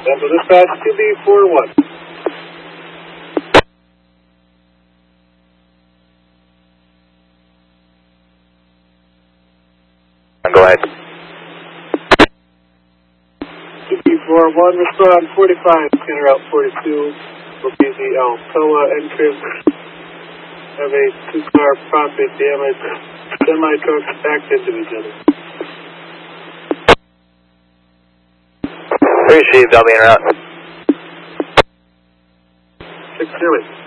Delta dispatch 2B41. Go ahead. 2B41, respond 45, scanner route 42, will be the Alcoa entrance. Have a two-car property damage, semi-trucks backed into each other. Received, I'll be en route. 6 Philly.